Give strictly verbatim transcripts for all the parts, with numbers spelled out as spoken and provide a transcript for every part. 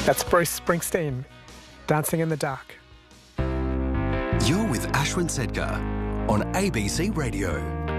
That's Bruce Springsteen, Dancing in the Dark. You're with Ashwin Sedkar on A B C Radio.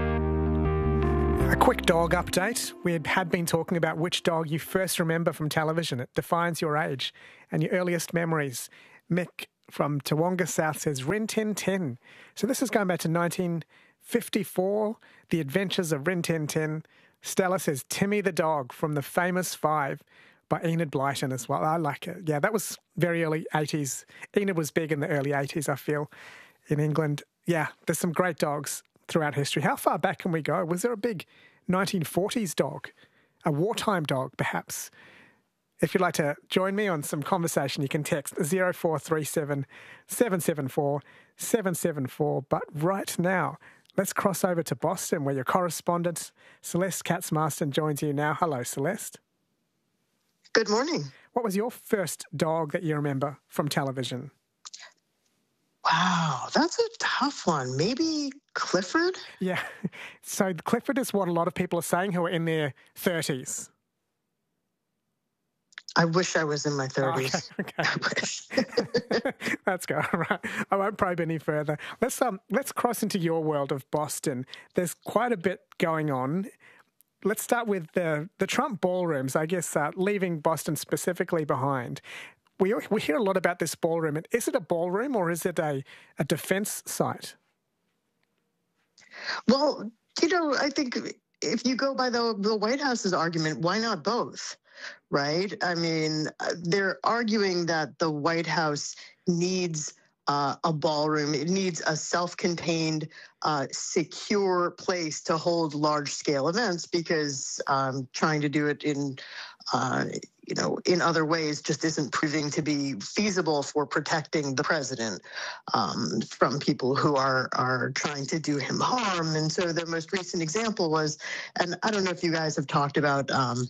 A quick dog update. We had been talking about which dog you first remember from television. It defines your age and your earliest memories. Mick from Tawonga South says Rin Tin Tin. So this is going back to nineteen fifty-four, The Adventures of Rin Tin Tin. Stella says Timmy the Dog from The Famous Five by Enid Blyton as well. I like it. Yeah, that was very early eighties. Enid was big in the early eighties, I feel, in England. Yeah, there's some great dogs throughout history. How far back can we go? Was there a big nineteen forties dog? A wartime dog, perhaps? If you'd like to join me on some conversation, you can text zero four three seven, seven seven four, seven seven four. But right now, let's cross over to Boston, where your correspondent, Celeste Katz-Marston, joins you now. Hello, Celeste. Good morning. What was your first dog that you remember from television? Wow, that's a tough one. Maybe Clifford? Yeah. So Clifford is what a lot of people are saying who are in their thirties. I wish I was in my thirties. Okay, okay. I wish. Let's go. All right. I won't probe any further. Let's um let's cross into your world of Boston. There's quite a bit going on. Let's start with the the Trump ballrooms, I guess, uh, leaving Boston specifically behind. We we hear a lot about this ballroom. Is it a ballroom or is it a, a defense site? Well, you know, I think if you go by the, the White House's argument, why not both? Right? I mean, they're arguing that the White House needs uh, a ballroom. It needs a self-contained, uh, secure place to hold large-scale events because um, trying to do it in, uh, you know, in other ways just isn't proving to be feasible for protecting the president um, from people who are are trying to do him harm. And so the most recent example was, and I don't know if you guys have talked about. Um,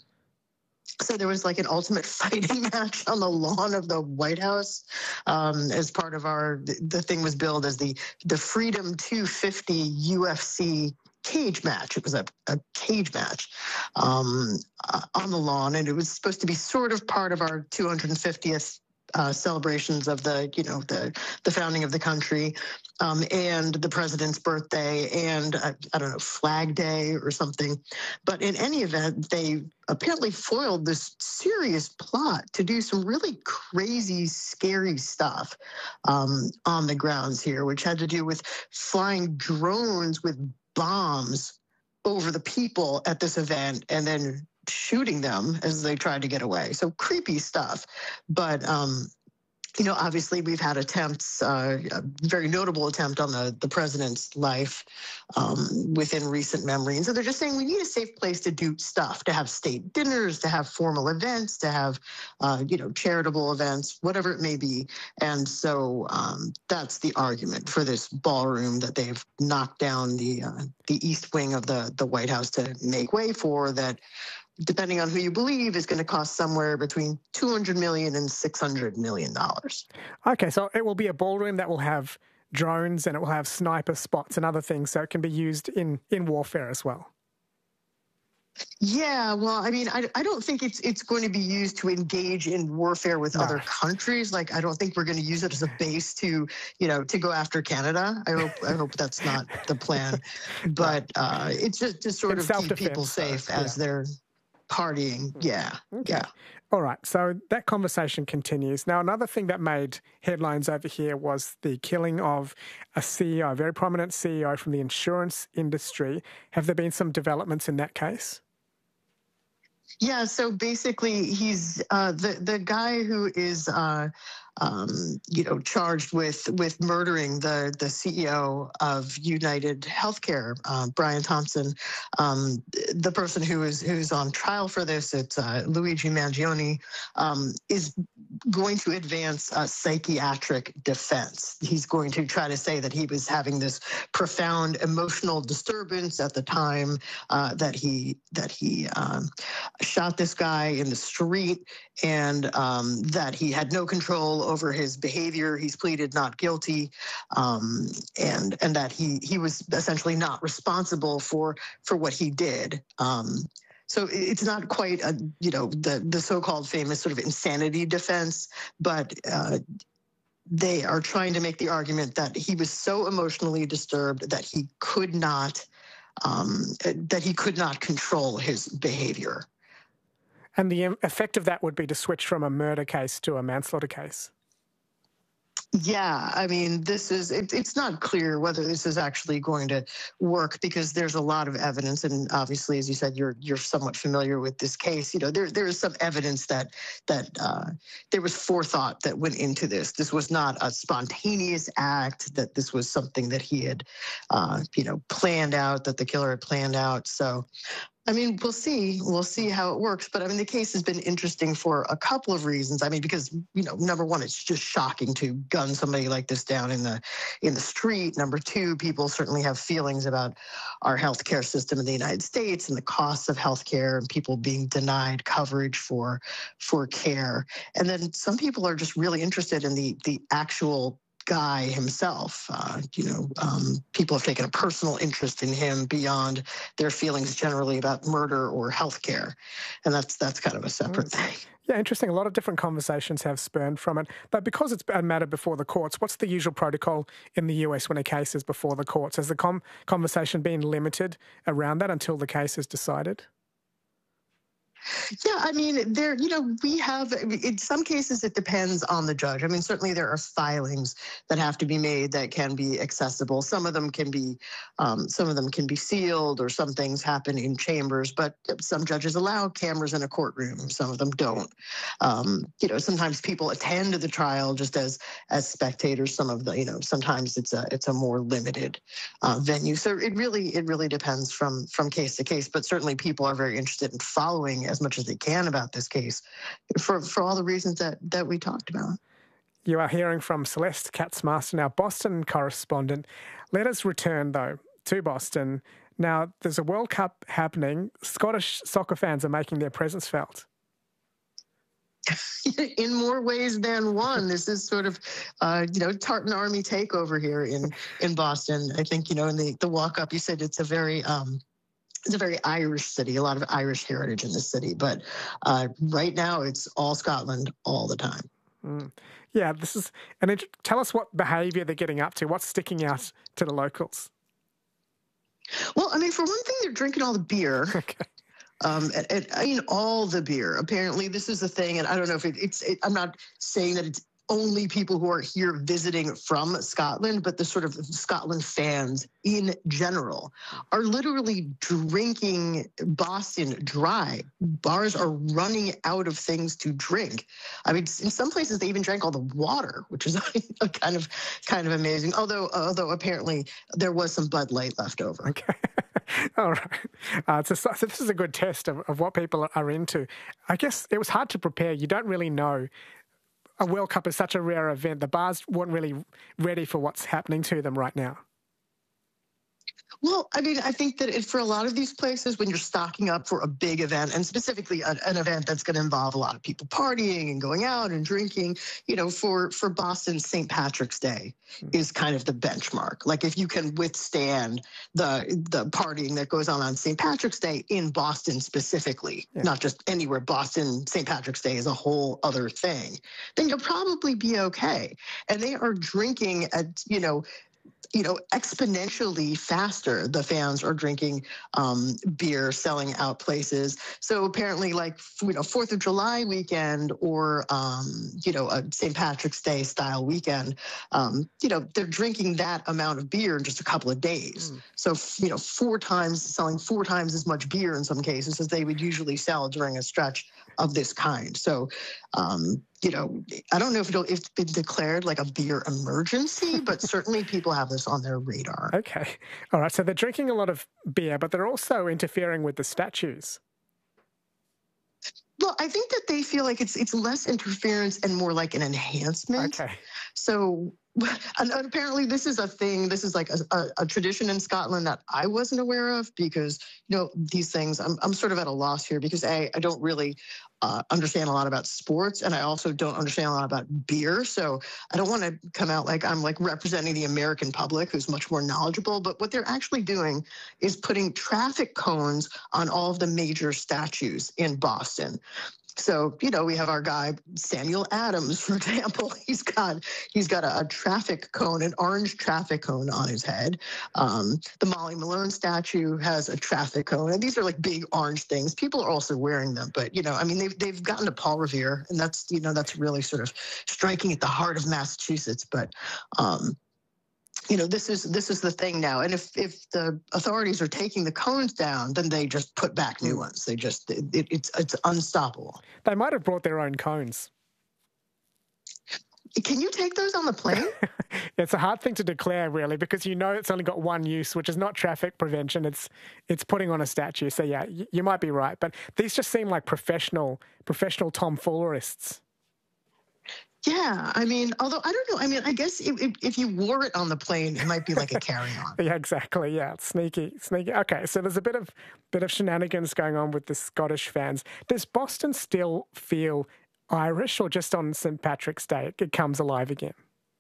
So there was like an ultimate fighting match on the lawn of the White House um, as part of our, the thing was billed as the, the Freedom two fifty U F C cage match. It was a, a cage match um, uh, on the lawn, and it was supposed to be sort of part of our two hundred fiftieth Uh, celebrations of the, you know, the the founding of the country, um, and the president's birthday, and uh, I don't know, Flag Day or something. But in any event, they apparently foiled this serious plot to do some really crazy, scary stuff um, on the grounds here, which had to do with flying drones with bombs over the people at this event, and then shooting them as they tried to get away. So creepy stuff. But, um, you know, obviously we've had attempts, uh, a very notable attempt on the, the president's life um, within recent memory. And so they're just saying we need a safe place to do stuff, to have state dinners, to have formal events, to have, uh, you know, charitable events, whatever it may be. And so um, that's the argument for this ballroom that they've knocked down the uh, the east wing of the, the White House to make way for, that depending on who you believe, is going to cost somewhere between two hundred million dollars and six hundred million dollars. Okay, so it will be a ballroom that will have drones and it will have sniper spots and other things, so it can be used in, in warfare as well. Yeah, well, I mean, I, I don't think it's it's going to be used to engage in warfare with No. other countries. Like, I don't think we're going to use it as a base to, you know, to go after Canada. I hope I hope that's not the plan. But uh, it's just to sort In of keep self-defense, people safe so, as yeah. they're partying. Yeah, Okay. yeah. All right, so that conversation continues. Now, another thing that made headlines over here was the killing of a C E O, a very prominent C E O from the insurance industry. Have there been some developments in that case? Yeah, so basically, he's uh, the the guy who is uh, um, you know charged with with murdering the the C E O of United Healthcare, uh, Brian Thompson. Um, the person who is who's on trial for this, it's uh, Luigi Mangione, um, is going to advance a psychiatric defense. He's going to try to say that he was having this profound emotional disturbance at the time uh, that he that he um, shot this guy in the street, and um, that he had no control over his behavior. He's pleaded not guilty, um, and and that he he was essentially not responsible for for what he did. Um, So it's not quite a, you know, the, the so-called famous sort of insanity defense, but uh, they are trying to make the argument that he was so emotionally disturbed that he could not, um, that he could not control his behavior. And the effect of that would be to switch from a murder case to a manslaughter case. Yeah, I mean, this is, it, it's not clear whether this is actually going to work because there's a lot of evidence. And obviously, as you said, you're you're somewhat familiar with this case. You know, there there is some evidence that that uh, there was forethought that went into this. This was not a spontaneous act, that this was something that he had, uh, you know, planned out, that the killer had planned out. So, I mean, we'll see. We'll see how it works. But I mean, the case has been interesting for a couple of reasons. I mean, because, you know, number one, it's just shocking to gun somebody like this down in the in the street. Number two, people certainly have feelings about our healthcare system in the United States and the costs of healthcare and people being denied coverage for for care. And then some people are just really interested in the the actual guy himself. Uh, you know, um, people have taken a personal interest in him beyond their feelings generally about murder or healthcare, and that's that's kind of a separate mm. thing. Yeah, interesting. A lot of different conversations have spurned from it. But because it's a matter before the courts, what's the usual protocol in the U S when a case is before the courts? Has the com- conversation been limited around that until the case is decided? Yeah, I mean, there, you know, we have, in some cases, it depends on the judge. I mean, certainly there are filings that have to be made that can be accessible. Some of them can be, um, some of them can be sealed, or some things happen in chambers, but some judges allow cameras in a courtroom. Some of them don't. Um, you know, sometimes people attend the trial just as, as spectators. Some of the, you know, sometimes it's a, it's a more limited uh, venue. So it really, it really depends from, from case to case, but certainly people are very interested in following as much as they can about this case for, for all the reasons that, that we talked about. You are hearing from Celeste Katz-Master, our Boston correspondent. Let us return, though, to Boston. Now, there's a World Cup happening. Scottish soccer fans are making their presence felt. In more ways than one. This is sort of, uh, you know, Tartan Army takeover here in, in Boston. I think, you know, in the, the walk-up, you said it's a very... Um, It's a very Irish city, a lot of Irish heritage in this city. But uh, right now, it's all Scotland all the time. Mm. Yeah, this is... And it, tell us what behaviour they're getting up to. What's sticking out to the locals? Well, I mean, for one thing, they're drinking all the beer. Okay. Um, and, and, I mean, all the beer. Apparently, this is a thing, and I don't know if it, it's... It, I'm not saying that it's only people who are here visiting from Scotland, but the sort of Scotland fans in general are literally drinking Boston dry. Bars are running out of things to drink. I mean, in some places they even drank all the water, which is kind of kind of amazing. Although, although apparently there was some Bud Light left over. Okay. All right. Uh, so, so this is a good test of, of what people are into. I guess it was hard to prepare. You don't really know. A World Cup is such a rare event. The bars weren't really ready for what's happening to them right now. Well, I mean, I think that it, for a lot of these places, when you're stocking up for a big event, and specifically a, an event that's going to involve a lot of people partying and going out and drinking, you know, for, for Boston, Saint Patrick's Day mm. is kind of the benchmark. Like, if you can withstand the the partying that goes on on Saint Patrick's Day in Boston specifically, yeah. not just anywhere, Boston, Saint Patrick's Day is a whole other thing, then you'll probably be okay. And they are drinking at, you know, you know, exponentially faster. The fans are drinking um, beer, selling out places. So apparently, like, you know, Fourth of July weekend or, um, you know, a Saint Patrick's Day style weekend, um, you know, they're drinking that amount of beer in just a couple of days. Mm. So, you know, four times, selling four times as much beer in some cases as they would usually sell during a stretch of this kind. So, um, you know, I don't know if it'll, if it's been declared like a beer emergency, but certainly people have this on their radar. Okay. All right. So they're drinking a lot of beer, but they're also interfering with the statues. Well, I think that they feel like it's it's less interference and more like an enhancement. Okay. So And apparently, this is a thing. This is like a, a, a tradition in Scotland that I wasn't aware of because, you know, these things, I'm, I'm sort of at a loss here because A, I don't really uh, understand a lot about sports, and I also don't understand a lot about beer. So I don't want to come out like I'm like representing the American public who's much more knowledgeable. But what they're actually doing is putting traffic cones on all of the major statues in Boston. So, you know, we have our guy, Samuel Adams, for example. He's got he's got a, a traffic cone, an orange traffic cone on his head. Um, the Molly Malone statue has a traffic cone. And these are like big orange things. People are also wearing them. But, you know, I mean, they've, they've gotten to Paul Revere. And that's, you know, that's really sort of striking at the heart of Massachusetts. But, um, you know, this is this is the thing now. And if if the authorities are taking the cones down, then they just put back new ones. They just it, it's it's unstoppable. They might have brought their own cones. Can you take those on the plane? It's a hard thing to declare, really, because you know it's only got one use, which is not traffic prevention. It's it's putting on a statue. So yeah, you, you might be right, but these just seem like professional professional tomfoolerists. Yeah, I mean, although I don't know. I mean, I guess if, if, if you wore it on the plane, it might be like a carry-on. Yeah, exactly. Yeah, it's sneaky, sneaky. Okay, so there's a bit of bit of shenanigans going on with the Scottish fans. Does Boston still feel Irish, or just on Saint Patrick's Day it comes alive again?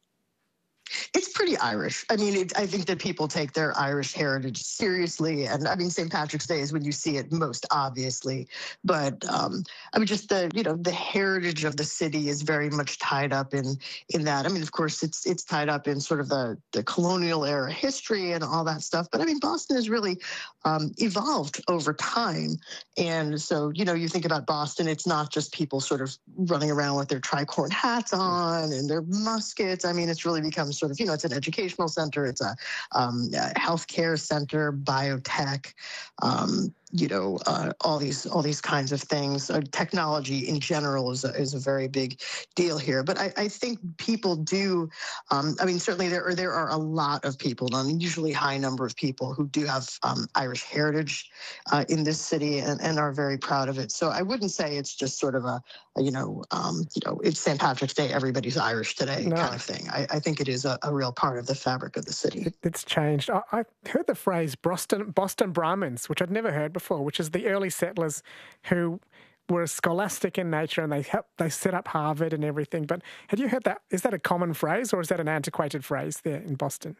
It's pretty Irish. I mean, it, I think that people take their Irish heritage seriously. And I mean, Saint Patrick's Day is when you see it most obviously. But um, I mean, just the, you know, the heritage of the city is very much tied up in in that. I mean, of course, it's it's tied up in sort of the, the colonial era history and all that stuff. But I mean, Boston has really um, evolved over time. And so, you know, you think about Boston, it's not just people sort of running around with their tricorn hats on and their muskets. I mean, it's really become sort of, you know, it's an educational center, it's a, um, a healthcare center, biotech, um, you know, uh, all these all these kinds of things. Uh, technology in general is a, is a very big deal here. But I, I think people do. Um, I mean, certainly there are there are a lot of people, an unusually high number of people who do have um, Irish heritage uh, in this city and, and are very proud of it. So I wouldn't say it's just sort of a, a you know, um, you know, it's Saint Patrick's Day, everybody's Irish today No. kind of thing. I, I think it is a, a real part of the fabric of the city. It, it's changed. I, I heard the phrase Boston Boston Brahmins, which I'd never heard before, which is the early settlers who were scholastic in nature and they helped, they set up Harvard and everything. But had you heard that? Is that a common phrase, or is that an antiquated phrase there in Boston?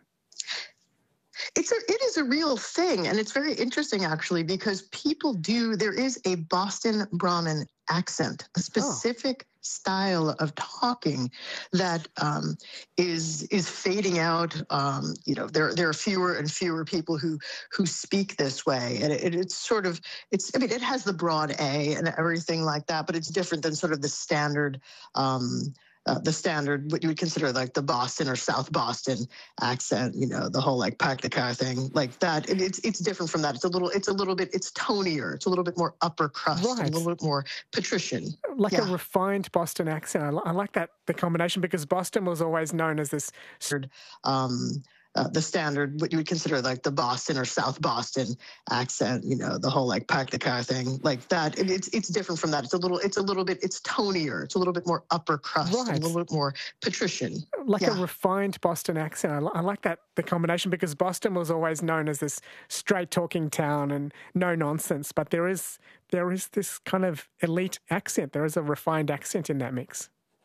It's a, it is a real thing, and it's very interesting actually because people do. There is a Boston Brahmin accent, a specific oh. style of talking that um, is is fading out. Um, you know, there there are fewer and fewer people who who speak this way, and it, it's sort of it's. I mean, it has the broad A and everything like that, but it's different than sort of the standard. Um, Uh, the standard, what you would consider like the Boston or South Boston accent, you know, the whole like park the car thing, like that. It, it's it's different from that. It's a little, it's a little bit, it's tonier. It's a little bit more upper crust, Right. a little bit more patrician. Like Yeah. a refined Boston accent. I, li- I like that, the combination, because Boston was always known as this. Um, uh, the standard, what you would consider like the Boston or South Boston accent, you know, the whole like park the car thing, like that. It, it's it's different from that. It's a little, it's a little bit, it's tonier. It's a little bit more upper crust, Right. a little bit more patrician. Like Yeah. a refined Boston accent. I, li- I like that, the combination, because Boston was always known as this straight talking town and no nonsense. But there is there is this kind of elite accent. There is a refined accent in that mix.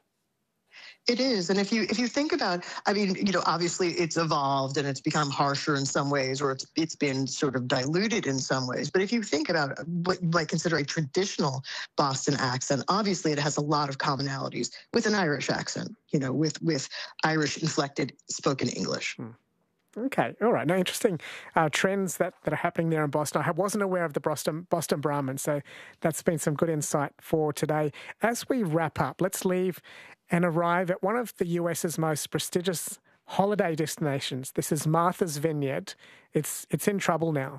It is, and if you if you think about, I mean, you know, obviously it's evolved and it's become harsher in some ways, or it's it's been sort of diluted in some ways. But if you think about what you might consider a traditional Boston accent, obviously it has a lot of commonalities with an Irish accent, you know, with with Irish inflected spoken English. Okay, all right. Now, interesting uh, trends that, that are happening there in Boston. I wasn't aware of the Boston Boston Brahmin, so that's been some good insight for today. As we wrap up, let's leave and arrive at one of the U S's most prestigious holiday destinations. This is Martha's Vineyard. It's it's in trouble now.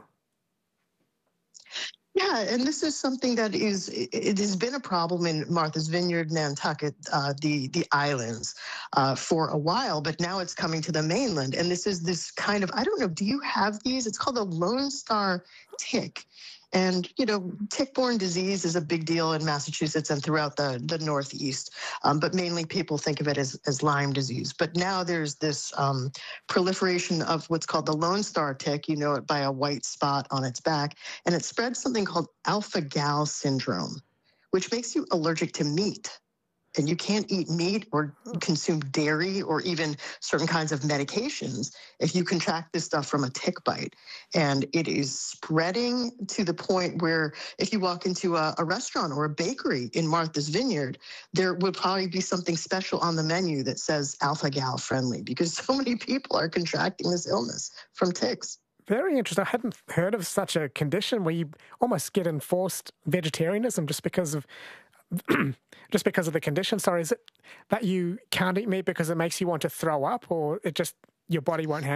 Yeah, and this is something that is, it it has been a problem in Martha's Vineyard, Nantucket, uh, the, the islands uh, for a while, but now it's coming to the mainland. And this is this kind of, I don't know, do you have these? It's called a Lone Star tick. And, you know, tick-borne disease is a big deal in Massachusetts and throughout the, the Northeast, um, but mainly people think of it as, as Lyme disease. But now there's this um, proliferation of what's called the Lone Star tick. You know it by a white spot on its back, and it spreads something called alpha-gal syndrome, which makes you allergic to meat. And you can't eat meat or consume dairy or even certain kinds of medications if you contract this stuff from a tick bite. And it is spreading to the point where if you walk into a, a restaurant or a bakery in Martha's Vineyard, there would probably be something special on the menu that says alpha-gal friendly, because so many people are contracting this illness from ticks. Very interesting. I hadn't heard of such a condition where you almost get enforced vegetarianism just because of just because of the condition. Sorry, is it that you can't eat meat because it makes you want to throw up, or it just your body won't handle